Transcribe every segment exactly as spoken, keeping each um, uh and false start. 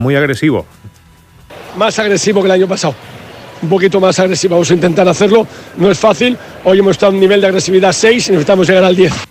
muy agresivo. Más agresivo que el año pasado. Un poquito más agresivo, vamos a intentar hacerlo. No es fácil. Hoy hemos estado en un nivel de agresividad seis y necesitamos llegar al diez.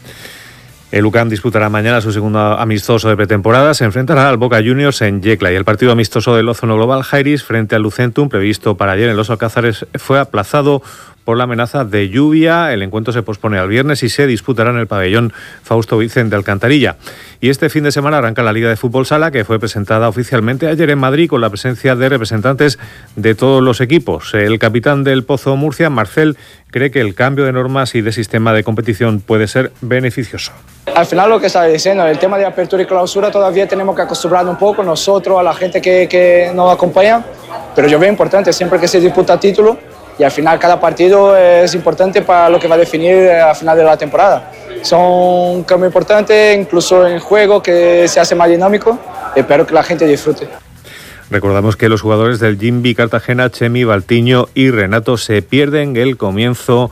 El U C A M disputará mañana su segundo amistoso de pretemporada. Se enfrentará al Boca Juniors en Yecla, y el partido amistoso del Ozono Global Jairis frente al Lucentum, previsto para ayer en Los Alcázares, fue aplazado por la amenaza de lluvia. El encuentro se pospone al viernes y se disputará en el pabellón Fausto Vicente Alcantarilla. Y este fin de semana arranca la Liga de Fútbol Sala, que fue presentada oficialmente ayer en Madrid con la presencia de representantes de todos los equipos. El capitán del Pozo Murcia, Marcel, cree que el cambio de normas y de sistema de competición puede ser beneficioso. Al final, lo que estaba diciendo, el tema de apertura y clausura todavía tenemos que acostumbrar un poco nosotros, a la gente que, que nos acompaña, pero yo veo importante siempre que se disputa título, y al final cada partido es importante para lo que va a definir al final de la temporada. Son cambios importantes, incluso en el juego, que se hace más dinámico. Espero que la gente disfrute. Recordamos que los jugadores del Jimbi Cartagena, Chemi, Valtiño y Renato, se pierden el comienzo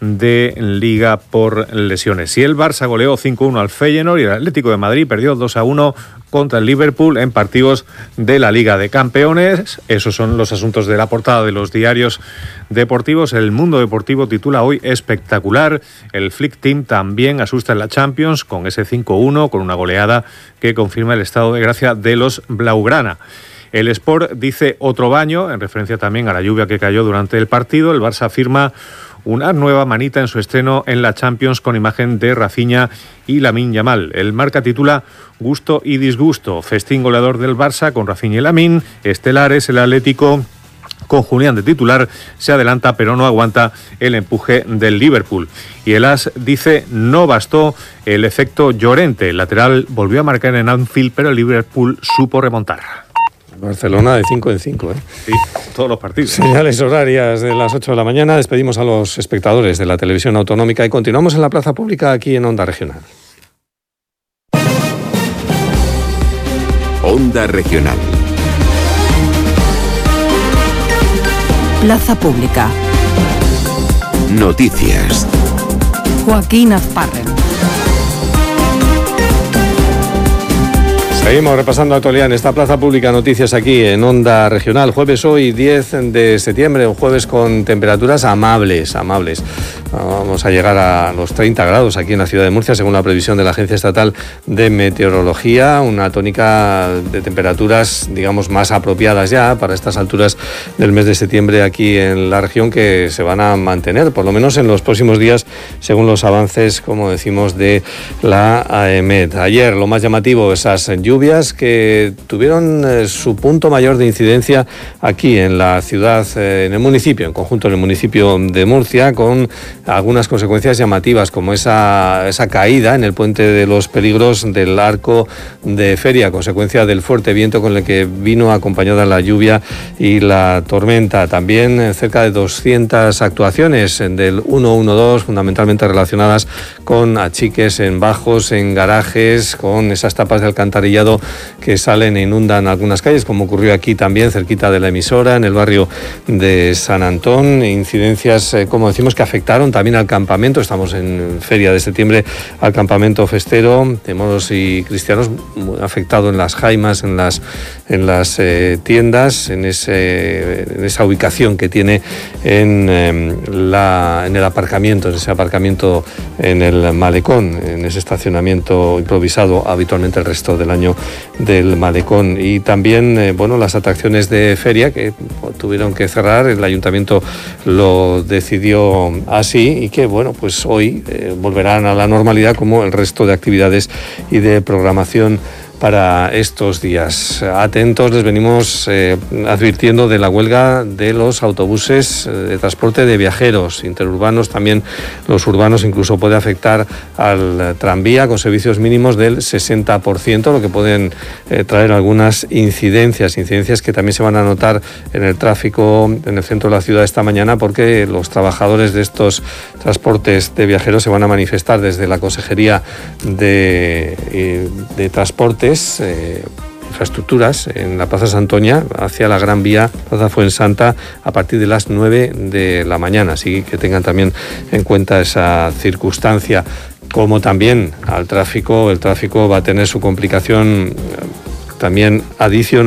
de Liga por lesiones. Y el Barça goleó cinco uno al Feyenoord, y el Atlético de Madrid perdió dos a uno contra el Liverpool en partidos de la Liga de Campeones. Esos son los asuntos de la portada de los diarios deportivos. El Mundo Deportivo titula hoy: espectacular. El Flick Team también asusta en la Champions con ese cinco uno, con una goleada que confirma el estado de gracia de los Blaugrana. El Sport dice otro baño, en referencia también a la lluvia que cayó durante el partido. El Barça firma una nueva manita en su estreno en la Champions con imagen de Rafinha y Lamine Yamal. El Marca titula: gusto y disgusto. Festín goleador del Barça con Rafinha y Lamine. Estelares, el Atlético con Julián de titular se adelanta, pero no aguanta el empuje del Liverpool. Y el As dice: no bastó el efecto Llorente. El lateral volvió a marcar en Anfield, pero el Liverpool supo remontar. Barcelona de cinco en cinco, ¿eh? Sí, todos los partidos. Señales horarias de las ocho de la mañana. Despedimos a los espectadores de la televisión autonómica y continuamos en la plaza pública aquí en Onda Regional. Onda Regional. Plaza Pública. Noticias. Joaquín Azparren. Seguimos repasando actualidad en esta plaza pública. Noticias aquí en Onda Regional. Jueves hoy, diez de septiembre, un jueves con temperaturas amables, amables. Vamos a llegar a los treinta grados aquí en la ciudad de Murcia, según la previsión de la Agencia Estatal de Meteorología. Una tónica de temperaturas, digamos, más apropiadas ya para estas alturas del mes de septiembre aquí en la región, que se van a mantener, por lo menos en los próximos días, según los avances, como decimos, de la AEMET. Ayer, lo más llamativo, esas lluvias que tuvieron eh, su punto mayor de incidencia aquí en la ciudad, eh, en el municipio, en conjunto en el municipio de Murcia, con algunas consecuencias llamativas, como esa, esa caída en el puente de los Peligros del Arco de Feria, consecuencia del fuerte viento con el que vino acompañada la lluvia y la tormenta. También eh, cerca de doscientas actuaciones del ciento doce, fundamentalmente relacionadas con achiques en bajos, en garajes, con esas tapas de alcantarillado que salen e inundan algunas calles, como ocurrió aquí también cerquita de la emisora, en el barrio de San Antón. Incidencias, eh, como decimos, que afectaron también al campamento. Estamos en feria de septiembre, al campamento festero de moros y cristianos, afectado en las jaimas, en las, en las eh, tiendas, en, ese, en esa ubicación que tiene en, eh, la, en el aparcamiento, en ese aparcamiento en el malecón, en ese estacionamiento improvisado habitualmente el resto del año del malecón. Y también, eh, bueno, las atracciones de feria que tuvieron que cerrar, el ayuntamiento lo decidió así, y que, bueno, pues hoy eh, volverán a la normalidad como el resto de actividades y de programación para estos días. Atentos, les venimos eh, advirtiendo de la huelga de los autobuses eh, de transporte de viajeros interurbanos, también los urbanos. Incluso puede afectar al tranvía con servicios mínimos del sesenta por ciento, lo que pueden eh, traer algunas incidencias, incidencias que también se van a notar en el tráfico en el centro de la ciudad esta mañana, porque los trabajadores de estos transportes de viajeros se van a manifestar desde la Consejería de, eh, de Transporte Eh, infraestructuras en la Plaza Santoña hacia la Gran Vía, Plaza Fuensanta, a partir de las nueve de la mañana. Así que tengan también en cuenta esa circunstancia. Como también al tráfico, el tráfico va a tener su complicación también adicional.